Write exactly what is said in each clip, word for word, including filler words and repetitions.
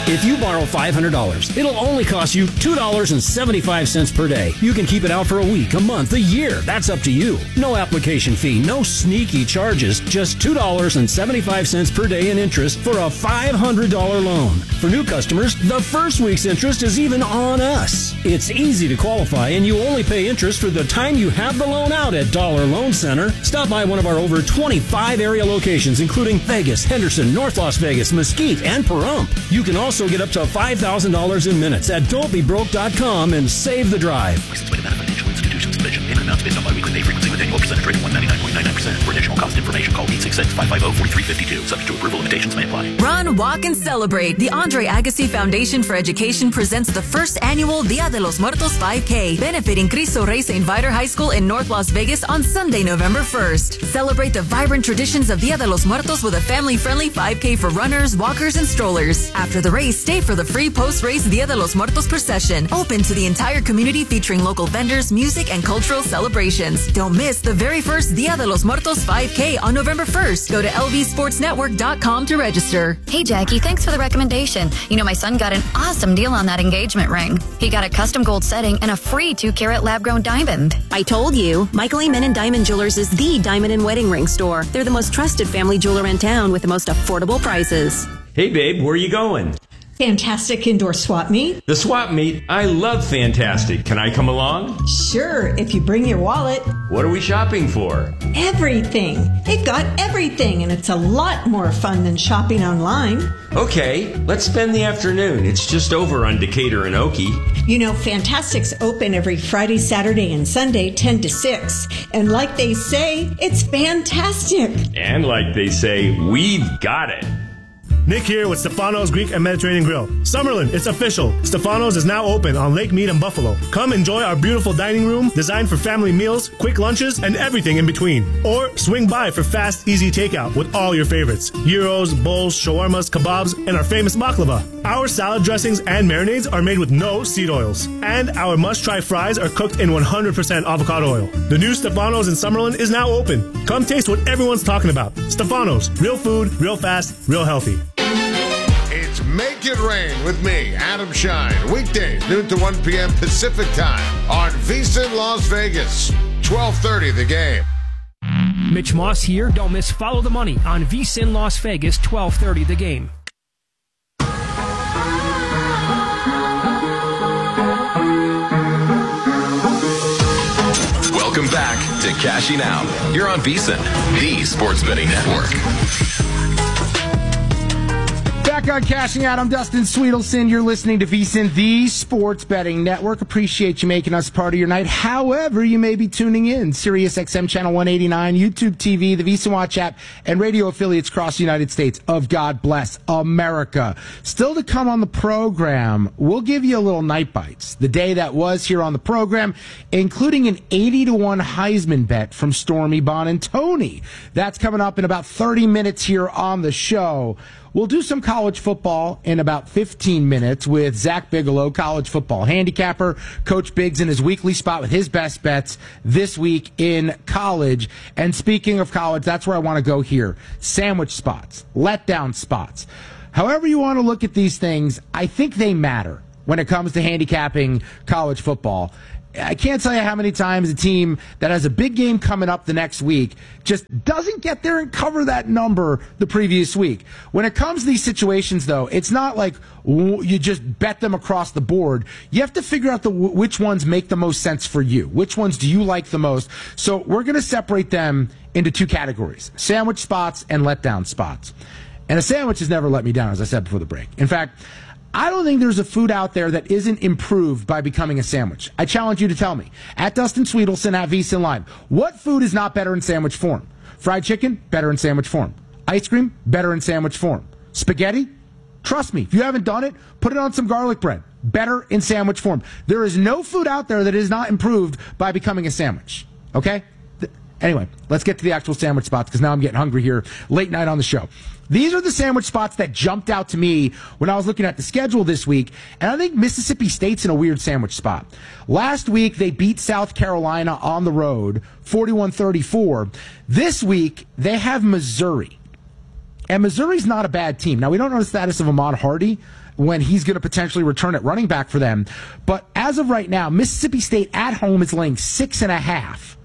If you borrow five hundred dollars, it'll only cost you two dollars and seventy-five cents per day. You can keep it out for a week, a month, a year. That's up to you. No application fee, no sneaky charges, just two dollars and seventy-five cents per day in interest for a five hundred dollars loan. For new customers, the first week's interest is even on us. It's easy to qualify, and you only pay interest for the time you have the loan out at Dollar Loan Center. Stop by one of our over twenty-five area locations, including Vegas, Henderson, North Las Vegas, Mesquite, and Pahrump. You can also get up to five thousand dollars in minutes at don't be broke dot com and save the drive. Licensed by Nevada Financial Institutions. Submission. Payment amounts based on biweekly pay frequency with annual percentage rate of one hundred ninety-nine point nine nine percent. For additional cost information, call eight six six, five five zero, four three five two. Subject to approval, limitations may apply. Run, walk, and celebrate. The Andre Agassi Foundation for Education presents the first annual Dia de los Muertos five K, benefiting Cristo Rey Saint Viator High School in North Las Vegas on Sunday, November first. Celebrate the vibrant traditions of Dia de los Muertos with a family-friendly five K for runners, walkers, and strollers. After the race, stay for the free post-race Dia de los Muertos procession, open to the entire community, featuring local vendors, music, and cultural celebrations. Don't miss the very first Dia de los Muertos five K on November first. Go to L V sports network dot com to register. Hey, Jackie, thanks for the recommendation. You know, my son got an awesome deal on that engagement ring. He got a custom gold setting and a free two-carat lab-grown diamond. I told you, Michael Amen and Diamond Jewelers is the diamond and wedding ring store. They're the most trusted family jeweler in town with the most affordable prices. Hey, babe, where are you going? Fantastic Indoor Swap Meet. The swap meet? I love Fantastic. Can I come along? Sure, if you bring your wallet. What are we shopping for? Everything. They've got everything, and it's a lot more fun than shopping online. Okay, let's spend the afternoon. It's just over on Decatur and Okie. You know, Fantastic's open every Friday, Saturday, and Sunday, ten to six. And like they say, it's fantastic. And like they say, we've got it. Nick here with Stefano's Greek and Mediterranean Grill. Summerlin, it's official. Stefano's is now open on Lake Mead and Buffalo. Come enjoy our beautiful dining room designed for family meals, quick lunches, and everything in between. Or swing by for fast, easy takeout with all your favorites. Gyros, bowls, shawarmas, kebabs, and our famous baklava. Our salad dressings and marinades are made with no seed oils. And our must-try fries are cooked in one hundred percent avocado oil. The new Stefano's in Summerlin is now open. Come taste what everyone's talking about. Stefano's, real food, real fast, real healthy. It's Make It Rain with me, Adam Shine. Weekdays, noon to one p.m. Pacific Time on VSiN Las Vegas. twelve thirty The Game. Mitch Moss here. Don't miss Follow the Money on VSiN Las Vegas, twelve thirty The Game. Welcome back to Cashing Out. You're on VSiN, the sports betting network. Back on Cashing Out, I'm Dustin Sweetelson. You're listening to VSiN, the sports betting network. Appreciate you making us part of your night. However, you may be tuning in. Sirius X M Channel one eighty-nine, YouTube T V, the VSiN Watch app, and radio affiliates across the United States of God Bless America. Still to come on the program, we'll give you a little night bites. The day that was here on the program, including an eighty to one Heisman bet from Stormy Bonantoni. That's coming up in about thirty minutes here on the show. We'll do some college football in about fifteen minutes with Zach Bigelow, college football handicapper. Coach Biggs in his weekly spot with his best bets this week in college. And speaking of college, that's where I want to go here. Sandwich spots, letdown spots. However you want to look at these things, I think they matter when it comes to handicapping college football. I can't tell you how many times a team that has a big game coming up the next week just doesn't get there and cover that number the previous week. When it comes to these situations, though, it's not like you just bet them across the board. You have to figure out the which ones make the most sense for you. Which ones do you like the most? So we're going to separate them into two categories, sandwich spots and letdown spots. And a sandwich has never let me down, as I said before the break. In fact, I don't think there's a food out there that isn't improved by becoming a sandwich. I challenge you to tell me. At Dustin Sweetelson, at VSiN Live. What food is not better in sandwich form? Fried chicken? Better in sandwich form. Ice cream? Better in sandwich form. Spaghetti? Trust me, if you haven't done it, put it on some garlic bread. Better in sandwich form. There is no food out there that is not improved by becoming a sandwich. Okay? Anyway, let's get to the actual sandwich spots because now I'm getting hungry here late night on the show. These are the sandwich spots that jumped out to me when I was looking at the schedule this week, and I think Mississippi State's in a weird sandwich spot. Last week, they beat South Carolina on the road, forty-one thirty-four. This week, they have Missouri. And Missouri's not a bad team. Now, we don't know the status of Ahmad Hardy when he's going to potentially return at running back for them. But as of right now, Mississippi State at home is laying six and a half.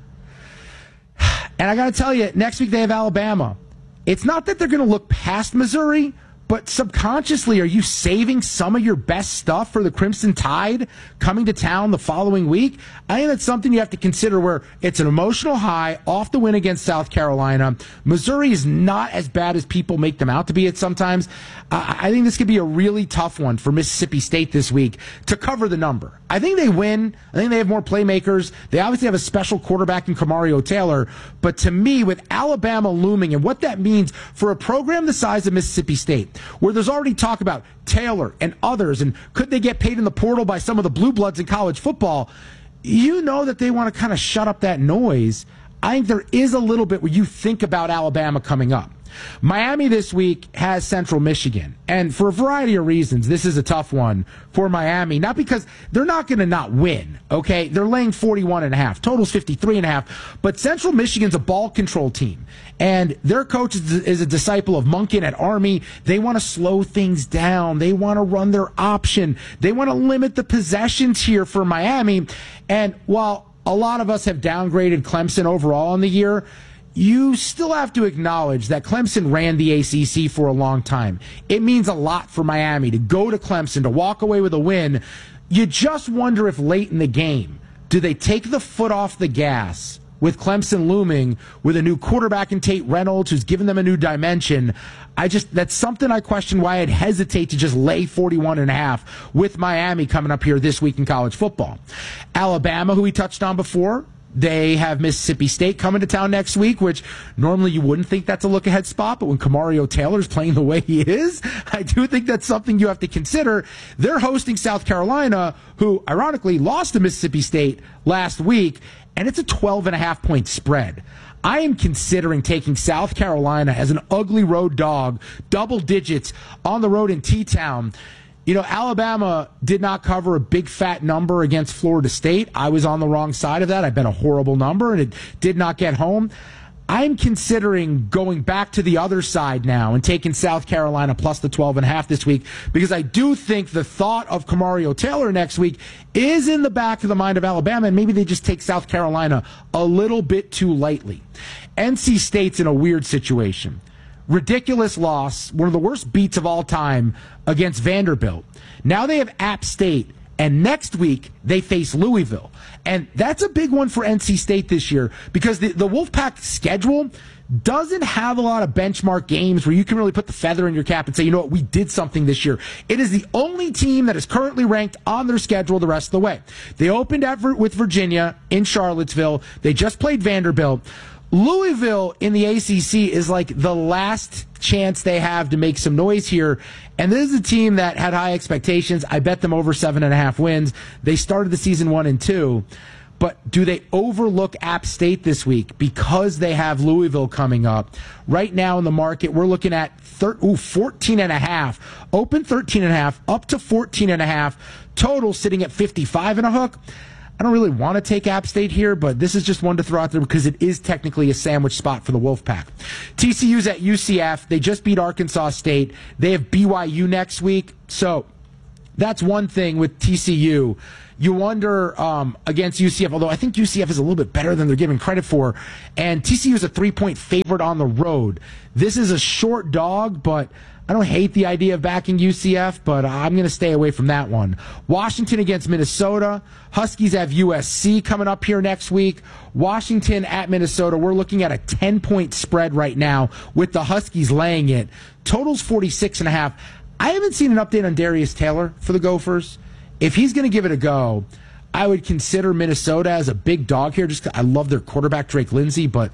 And I got to tell you, next week they have Alabama. It's not that they're going to look past Missouri, but subconsciously, are you saving some of your best stuff for the Crimson Tide coming to town the following week? I think that's something you have to consider where it's an emotional high off the win against South Carolina. Missouri is not as bad as people make them out to be at sometimes. Uh, I think this could be a really tough one for Mississippi State this week to cover the number. I think they win. I think they have more playmakers. They obviously have a special quarterback in Kamario Taylor. But to me, with Alabama looming and what that means for a program the size of Mississippi State, where there's already talk about Taylor and others, and could they get paid in the portal by some of the blue bloods in college football, you know that they want to kind of shut up that noise. I think there is a little bit where you think about Alabama coming up. Miami this week has Central Michigan, and for a variety of reasons, this is a tough one for Miami. Not because they're not going to not win, okay? They're laying forty-one and a half. Total's fifty-three and a half. But Central Michigan's a ball control team, and their coach is, is a disciple of Monken at Army. They want to slow things down. They want to run their option. They want to limit the possessions here for Miami. And while a lot of us have downgraded Clemson overall in the year, you still have to acknowledge that Clemson ran the A C C for a long time. It means a lot for Miami to go to Clemson, to walk away with a win. You just wonder if late in the game, do they take the foot off the gas with Clemson looming, with a new quarterback in Tate Reynolds who's given them a new dimension? I just, that's something I question why I'd hesitate to just lay forty-one and a half with Miami coming up here this week in college football. Alabama, who we touched on before, they have Mississippi State coming to town next week, which normally you wouldn't think that's a look-ahead spot, but when Kamario Taylor's playing the way he is, I do think that's something you have to consider. They're hosting South Carolina, who ironically lost to Mississippi State last week, and it's a twelve and a half point spread. I am considering taking South Carolina as an ugly road dog, double digits on the road in T-Town. You know, Alabama did not cover a big fat number against Florida State. I was on the wrong side of that. I bet a horrible number, and it did not get home. I'm considering going back to the other side now and taking South Carolina plus the twelve and a half this week, because I do think the thought of Kamario Taylor next week is in the back of the mind of Alabama, and maybe they just take South Carolina a little bit too lightly. N C State's in a weird situation. Ridiculous loss, one of the worst beats of all time against Vanderbilt. Now they have App State, and next week they face Louisville. And that's a big one for N C State this year, because the, the Wolfpack schedule doesn't have a lot of benchmark games where you can really put the feather in your cap and say, you know what, we did something this year. It is the only team that is currently ranked on their schedule the rest of the way. They opened at, with Virginia in Charlottesville. They just played Vanderbilt. Louisville in the A C C is like the last chance they have to make some noise here. And this is a team that had high expectations. I bet them over seven and a half wins. They started the season one and two. But do they overlook App State this week because they have Louisville coming up? Right now in the market, we're looking at thir- ooh, fourteen and a half. Open thirteen and a half, up to fourteen and a half. Total sitting at fifty-five and a hook. I don't really want to take App State here, but this is just one to throw out there because it is technically a sandwich spot for the Wolfpack. T C U's at U C F. They just beat Arkansas State. They have B Y U next week. So that's one thing with T C U. You wonder um, against U C F, although I think U C F is a little bit better than they're given credit for. And T C U is a three-point favorite on the road. This is a short dog, but I don't hate the idea of backing U C F, but I'm going to stay away from that one. Washington against Minnesota. Huskies have U S C coming up here next week. Washington at Minnesota. We're looking at a ten-point spread right now with the Huskies laying it. Total's forty-six and a half. I haven't seen an update on Darius Taylor for the Gophers. If he's going to give it a go, I would consider Minnesota as a big dog here. Just 'cause I love their quarterback, Drake Lindsey, but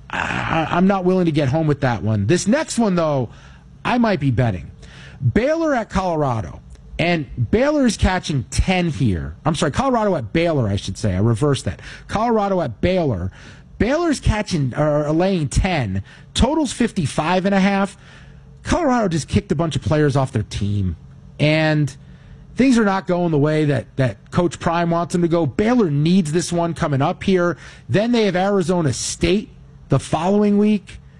I, I'm not willing to get home with that one. This next one, though, I might be betting. Baylor at Colorado. And Baylor is catching ten here. I'm sorry, Colorado at Baylor, I should say. I reversed that. Colorado at Baylor. Baylor's catching, or laying ten. Total's fifty-five and a half. Colorado just kicked a bunch of players off their team. And things are not going the way that, that Coach Prime wants them to go. Baylor needs this one coming up here. Then they have Arizona State the following week.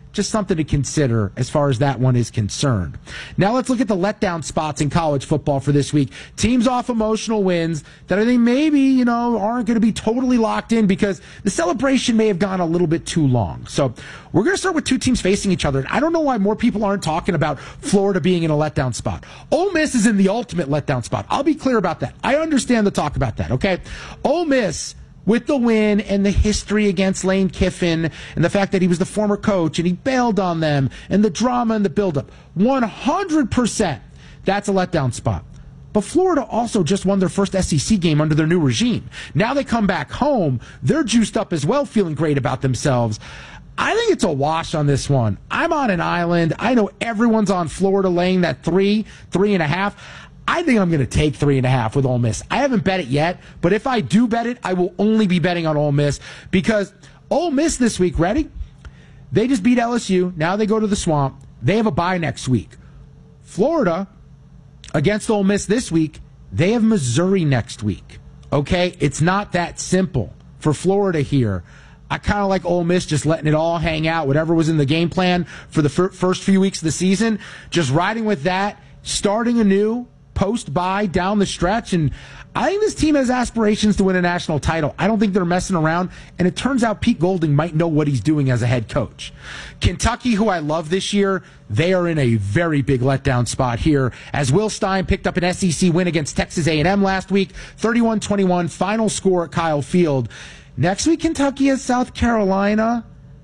just something to consider as far as that one is concerned. Now let's look at the letdown spots in college football for this week. Teams off emotional wins that I think maybe, you know, aren't going to be totally locked in because the celebration may have gone a little bit too long. So we're going to start with two teams facing each other. I don't know why more people aren't talking about Florida being in a letdown spot. Ole Miss is in the ultimate letdown spot. I'll be clear about that. I understand the talk about that, okay? Ole Miss, with the win and the history against Lane Kiffin and the fact that he was the former coach and he bailed on them and the drama and the buildup, one hundred percent that's a letdown spot. But Florida also just won their first S E C game under their new regime. Now they come back home. They're juiced up as well, feeling great about themselves. I think it's a wash on this one. I'm on an island. I know everyone's on Florida laying that three, three and a half. I think I'm going to take three and a half with Ole Miss. I haven't bet it yet, but if I do bet it, I will only be betting on Ole Miss because Ole Miss this week, ready? They just beat L S U. Now they go to the Swamp. They have a bye next week. Florida, against Ole Miss this week, they have Missouri next week. Okay? It's not that simple for Florida here. I kind of like Ole Miss just letting it all hang out, whatever was in the game plan for the fir- first few weeks of the season, just riding with that, starting anew, post-bye down the stretch, and I think this team has aspirations to win a national title. I don't think they're messing around, and it turns out Pete Golding might know what he's doing as a head coach. Kentucky, who I love this year, they are in a very big letdown spot here, as Will Stein picked up an S E C win against Texas A and M last week, thirty-one twenty-one, final score at Kyle Field. Next week, Kentucky has South Carolina,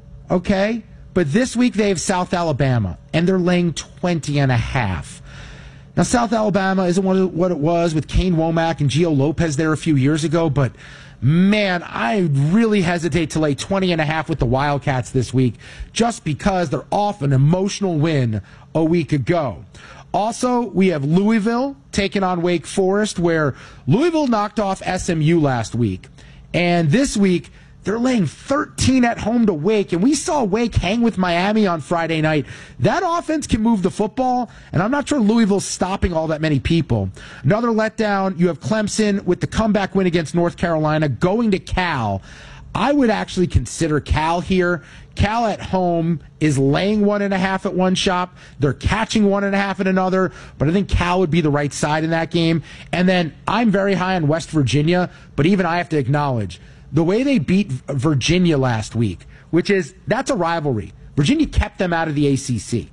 okay? But this week, they have South Alabama, and they're laying twenty and a half. Now, South Alabama isn't what it was with Kane Womack and Gio Lopez there a few years ago, but man, I really hesitate to lay twenty and a half with the Wildcats this week just because they're off an emotional win a week ago. Also, we have Louisville taking on Wake Forest, where Louisville knocked off S M U last week. And this week, they're laying thirteen at home to Wake, and we saw Wake hang with Miami on Friday night. That offense can move the football, and I'm not sure Louisville's stopping all that many people. Another letdown, you have Clemson with the comeback win against North Carolina, going to Cal. I would actually consider Cal here. Cal at home is laying one and a half at one shop. They're catching one and a half at another, but I think Cal would be the right side in that game. And then I'm very high on West Virginia, but even I have to acknowledge, the way they beat Virginia last week, which is, that's a rivalry. Virginia kept them out of the A C C.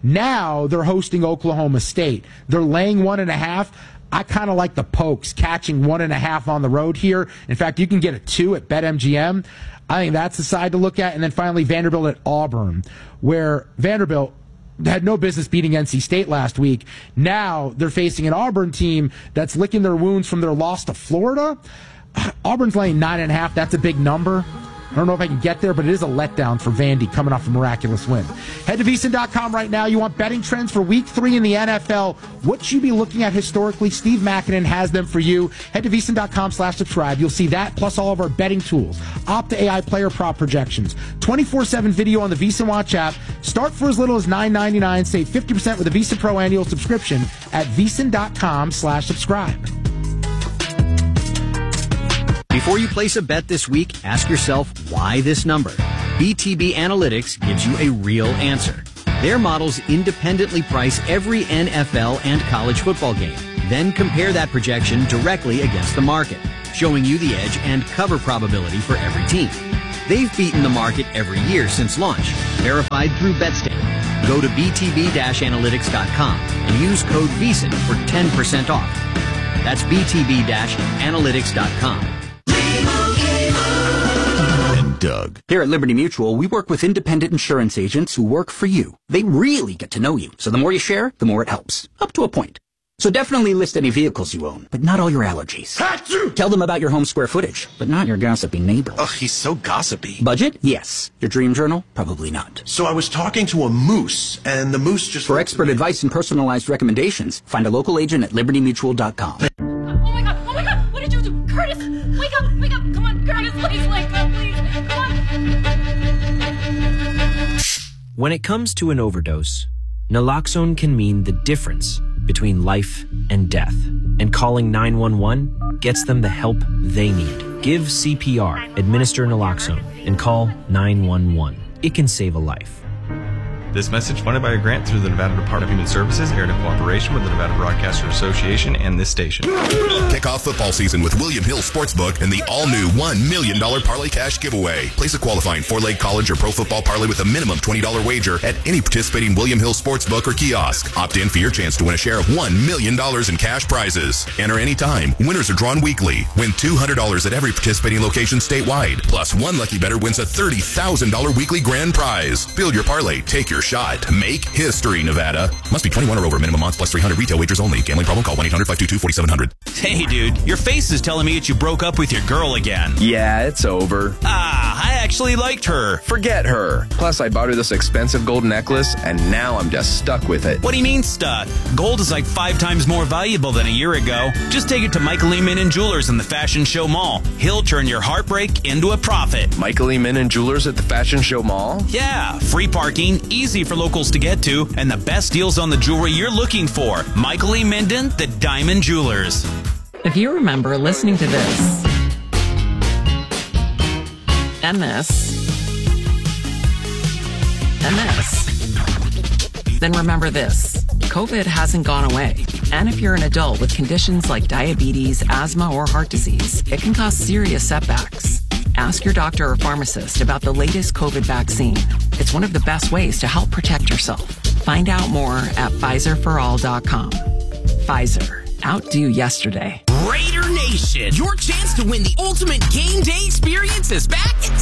Now they're hosting Oklahoma State. They're laying one and a half. I kind of like the Pokes catching one and a half on the road here. In fact, you can get a two at BetMGM. I think that's the side to look at. And then finally, Vanderbilt at Auburn, where Vanderbilt had no business beating N C State last week. Now they're facing an Auburn team that's licking their wounds from their loss to Florida. Auburn's laying nine and a half. That's a big number. I don't know if I can get there, but it is a letdown for Vandy coming off a miraculous win. Head to V S I N dot com right now. You want betting trends for week three in the N F L. What should you be looking at historically? Steve Makinen has them for you. Head to V S I N dot com slash subscribe. You'll see that plus all of our betting tools. Opta A I player prop projections. twenty-four seven video on the V S I N Watch app. Start for as little as nine ninety-nine. Save fifty percent with a Visa Pro annual subscription at V S I N dot com slash subscribe. Before you place a bet this week, ask yourself, why this number? B T B Analytics gives you a real answer. Their models independently price every N F L and college football game, then compare that projection directly against the market, showing you the edge and cover probability for every team. They've beaten the market every year since launch, verified through BetStamp. Go to B T B analytics dot com and use code V S I N for ten percent off. That's B T B analytics dot com. Doug. Here at Liberty Mutual, we work with independent insurance agents who work for you. They really get to know you, so the more you share, the more it helps. Up to a point. So definitely list any vehicles you own, but not all your allergies. Achoo! Tell them about your home square footage, but not your gossipy neighbor. Ugh, he's so gossipy. Budget? Yes. Your dream journal? Probably not. So I was talking to a moose, and the moose just... For expert advice and personalized recommendations, find a local agent at liberty mutual dot com. Oh my god, oh my god, what did you do? Curtis, wake up, wake up, come on, Curtis, please wake up, please, come on. When it comes to an overdose, naloxone can mean the difference between life and death, and calling nine one one gets them the help they need. Give C P R, administer naloxone, and call nine one one. It can save a life. This message funded by a grant through the Nevada Department of Human Services, aired in cooperation with the Nevada Broadcaster Association and this station. Kick off football season with William Hill Sportsbook and the all-new one million dollars Parlay Cash giveaway. Place a qualifying four-leg college or pro football parlay with a minimum twenty dollars wager at any participating William Hill Sportsbook or kiosk. Opt in for your chance to win a share of one million dollars in cash prizes. Enter anytime. Winners are drawn weekly. Win two hundred dollars at every participating location statewide. Plus, one lucky bettor wins a thirty thousand dollars weekly grand prize. Build your parlay. Take your shot. Make history, Nevada. Must be twenty-one or over. Minimum odds plus three hundred. Retail wagers only. Gambling problem? Call one eight hundred five two two four seven zero zero. Hey, dude. Your face is telling me that you broke up with your girl again. Yeah, it's over. Ah, I actually liked her. Forget her. Plus, I bought her this expensive gold necklace, and now I'm just stuck with it. What do you mean stuck? Gold is like five times more valuable than a year ago. Just take it to Michael E. Min and Jewelers in the Fashion Show Mall. He'll turn your heartbreak into a profit. Michael E. Min and Jewelers at the Fashion Show Mall? Yeah, free parking, easy for locals to get to, and the best deals on the jewelry you're looking for. Michael E. Minden, the Diamond Jewelers. If you remember listening to this, and this, and this, then remember this. COVID hasn't gone away. And if you're an adult with conditions like diabetes, asthma, or heart disease, it can cause serious setbacks. Ask your doctor or pharmacist about the latest COVID vaccine. It's one of the best ways to help protect yourself. Find out more at Pfizer for all dot com. Pfizer. Outdo yesterday. Raider Nation, your chance to win the ultimate game day experience is back